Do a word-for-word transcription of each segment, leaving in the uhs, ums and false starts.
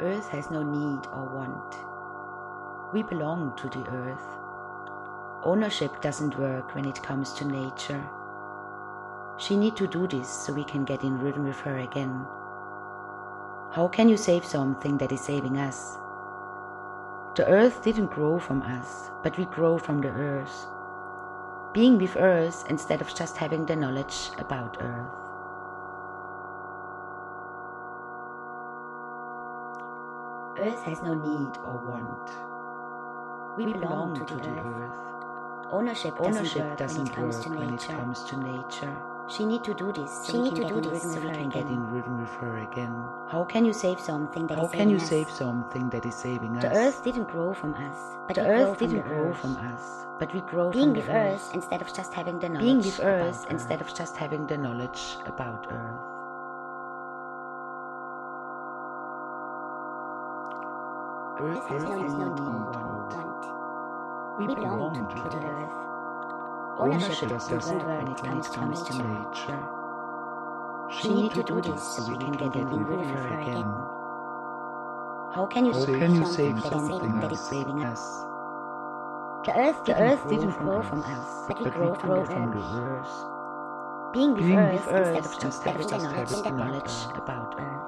Earth has no need or want. We belong to the earth. Ownership doesn't work when it comes to nature. She need to do this so we can get in rhythm with her again. How can you save something that is saving us? The earth didn't grow from us, but we grow from the earth. Being with earth instead of just having the knowledge about earth. Earth has no need or want. We belong to the earth. Ownership Ownership doesn't doesn't work work when it comes to nature. She need to do this. She So we need can to get do in this rhythm so with we her can get again. in rhythm with her again. How can you save Something that How is can you saving save us. something that is saving us? The earth didn't grow from us, but The we earth grow from didn't the grow earth. from us, but we grow Being from with the earth earth. instead of just having the knowledge Being with earth about instead earth. of just having the knowledge about earth. Earth has no need or want. We belong to the earth. Ownership doesn't work when it comes to nature. She need to do this so we can get in rhythm with her again. How can you How save can you something save that is something saving that us? is saving us? The earth The didn't, earth grow, didn't from grow us, from us, but we but grow we from grow the from the earth. earth. Being with Being earth with instead earth of just instead having of the just knowledge having the about knowledge earth. about earth.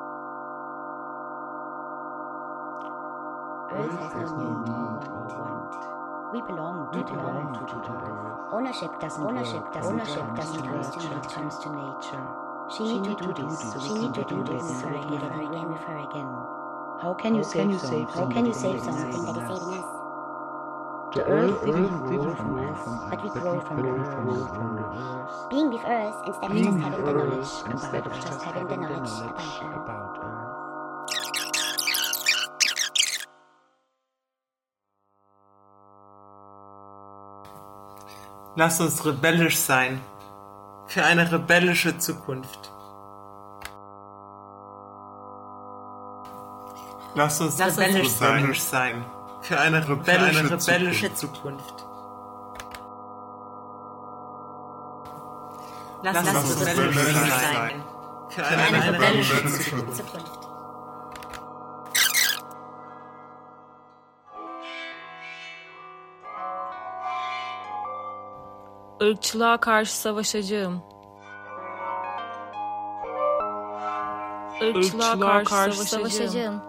Earth has no need or want. We belong We to belong the to earth. Ownership doesn't Ownership work. doesn't Ownership work doesn't when come it to comes nature. comes to nature. She She need to need do to do this. this. She so we need to can do get this in so we rhythm can get with in her rhythm with her again. How can you How save can you something? How can you that save is something saving that is us? saving us? The earth didn't grow from us, but we grow from the earth. Being with earth instead of Being just with having the knowledge earth instead about of earth. just having the knowledge about earth. Lass uns rebellisch sein. Für eine rebellische Zukunft. Lass uns Lass uns rebellisch, sein. rebellisch sein. Für eine rebellische, für eine rebellische Zukunft. Lass, Lass, Lass uns uns rebellisch rebellisch sein. sein. Für eine, eine rebellische, rebellische Zukunft. Zukunft. Irkçılığa karşı savaşacağım. Irkçılığa karşı savaşacağım.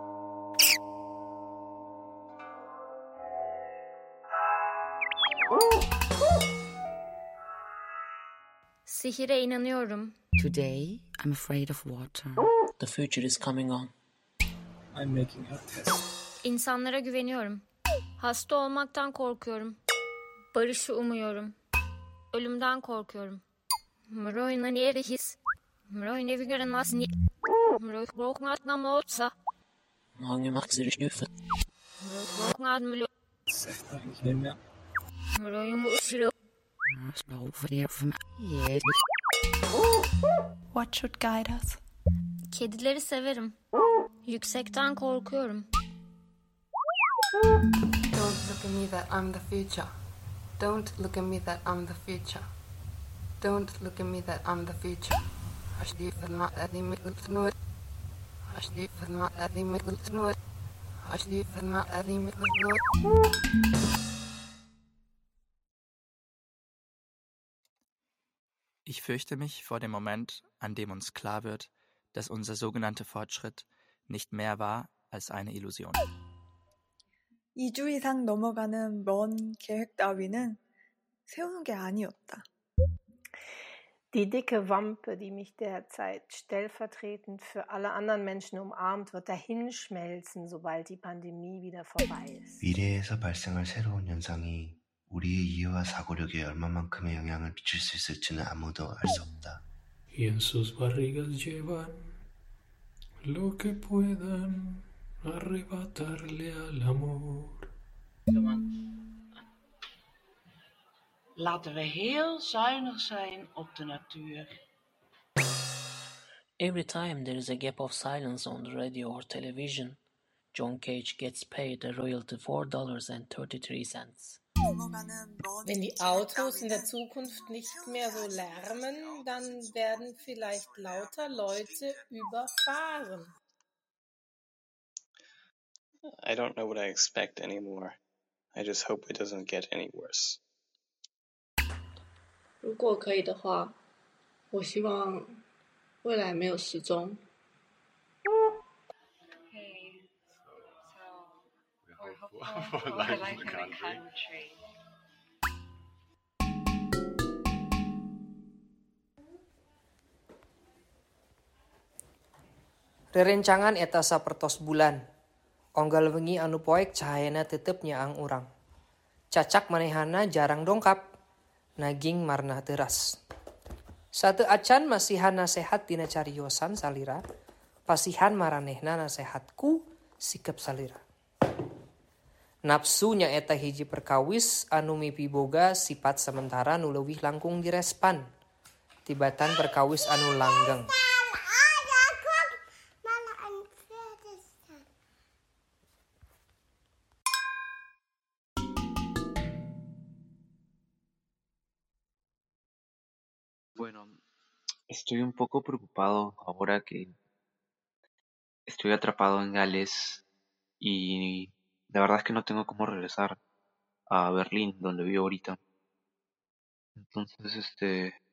Sihire inanıyorum. Today, I'm afraid of water. The future is coming on. I'm making a test. İnsanlara güveniyorum. Hasta olmaktan korkuyorum. Barışı umuyorum. Ölümden korkuyorum. Mroy na nerehis. Mroy ne vigaren mas ni. Mroy broknat nam olsa. Mange maxerischnüffe. Mroy broknat mlo. Sagt eigentlich nicht mehr. Mroy musro. What should guide us? Kedileri severim. Yüksekten korkuyorum. Don't look at me that I'm the future. Don't look at me that I'm the future. Don't look at me that I'm the future. Ashdi fadma adi mitlut Ashdi fadma adi mitlut Ashdi fadma adi mitlut Ich fürchte mich vor dem Moment, an dem uns klar wird, dass unser sogenannter Fortschritt nicht mehr war als eine Illusion. 이 주 이상 넘어가는 먼 계획 따위는 세우는 게 아니었다. Die dicke Wampe, die mich derzeit stellvertretend für alle anderen Menschen umarmt, wird dahinschmelzen, sobald die Pandemie wieder vorbei ist. 미래에서 발생할 새로운 현상이 우리의 이해와 사고력에 얼마만큼의 영향을 미칠 수 있을지는 아무도 알 수 없다. Y en sus barrigas llevan lo que puedan arrebatarle al amor. Laten we heel zuinig zijn op de natuur. Every time there is a gap of silence on the radio or television, John Cage gets paid a royalty four dollars and thirty-three cents. Wenn die Autos in der Zukunft nicht mehr so lärmen, dann werden vielleicht lauter Leute überfahren. I don't know what I expect anymore. I just hope it doesn't get any worse. 如果可以的话，我希望未来没有时钟。 Hey, so we're hopeful for life in the country. Rerencangan eta sapertos bulan. Onggal wengi anu poek cahayana tetep nyaang urang. Cacak manehana jarang dongkap. Naging marna teras. Satu acan masihan nasehat dina cariosan salira. Pasihan maranehna nasehatku sikap salira. Nafsu nyaeta hiji perkawis anu mimpi boga sifat sementara nu leuwih langkung direspan. Tibatan perkawis anu langgeng. Bueno, estoy un poco preocupado ahora que estoy atrapado en Gales y la verdad es que no tengo cómo regresar a Berlín, donde vivo ahorita. Entonces, este,